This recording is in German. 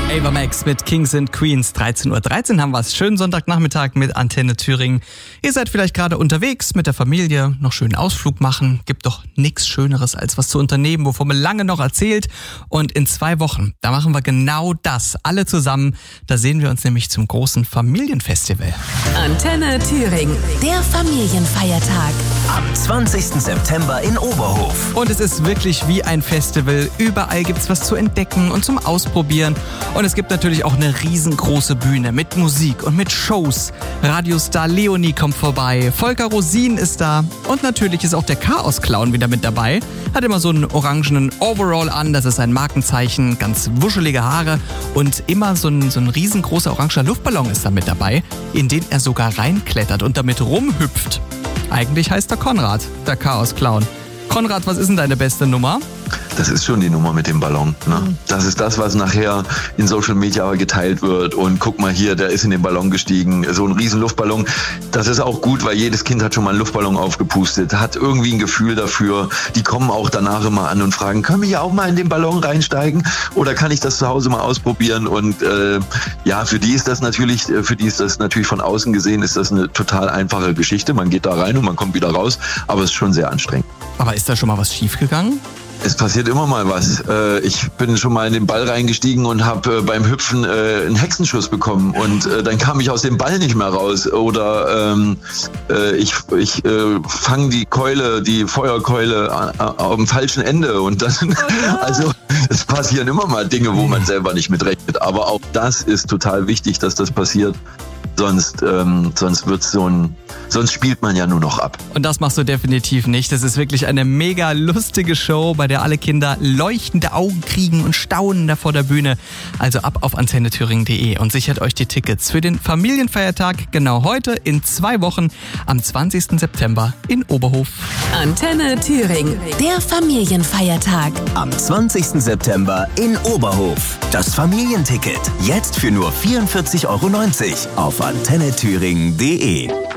Ava Max mit Kings and Queens. 13:13 Uhr haben wir es. Schönen Sonntagnachmittag mit Antenne Thüringen. Ihr seid vielleicht gerade unterwegs mit der Familie, noch schönen Ausflug machen. Gibt doch nichts Schöneres, als was zu unternehmen, wovon man lange noch erzählt. Und in 2 Wochen, da machen wir genau das. Alle zusammen. Da sehen wir uns nämlich zum großen Familienfestival. Antenne Thüringen, der Familienfeiertag. Am 20. September in Oberhof. Und es ist wirklich wie ein Festival. Überall gibt's was zu entdecken und zum Ausprobieren. Und es gibt natürlich auch eine riesengroße Bühne mit Musik und mit Shows. Radiostar Leonie kommt vorbei, Volker Rosin ist da und natürlich ist auch der Chaos-Clown wieder mit dabei. Hat immer so einen orangenen Overall an, das ist sein Markenzeichen, ganz wuschelige Haare und immer so ein riesengroßer oranger Luftballon ist da mit dabei, in den er sogar reinklettert und damit rumhüpft. Eigentlich heißt er Konrad, der Chaos-Clown. Konrad, was ist denn deine beste Nummer? Das ist schon die Nummer mit dem Ballon. Ne? Das ist das, was nachher in Social Media geteilt wird. Und guck mal hier, der ist in den Ballon gestiegen. So ein riesen Luftballon. Das ist auch gut, weil jedes Kind hat schon mal einen Luftballon aufgepustet. Hat irgendwie ein Gefühl dafür. Die kommen auch danach immer an und fragen, können wir hier auch mal in den Ballon reinsteigen? Oder kann ich das zu Hause mal ausprobieren? Und für die ist das natürlich von außen gesehen, ist das eine total einfache Geschichte. Man geht da rein und man kommt wieder raus. Aber es ist schon sehr anstrengend. Aber ist da schon mal was schiefgegangen? Es passiert immer mal was. Ich bin schon mal in den Ball reingestiegen und habe beim Hüpfen einen Hexenschuss bekommen und dann kam ich aus dem Ball nicht mehr raus. Oder ich fange die Feuerkeule am falschen Ende und dann, also es passieren immer mal Dinge, wo man selber nicht mit rechnet. Aber auch das ist total wichtig, dass das passiert. Sonst spielt man ja nur noch ab. Und das machst du definitiv nicht. Das ist wirklich eine mega lustige Show, bei der alle Kinder leuchtende Augen kriegen und staunen da vor der Bühne. Also ab auf antennethüringen.de und sichert euch die Tickets für den Familienfeiertag genau heute in 2 Wochen am 20. September in Oberhof. Antenne Thüringen, der Familienfeiertag. Am 20. September in Oberhof. Das Familienticket. Jetzt für nur 44,90 € auf antennethüringen.de.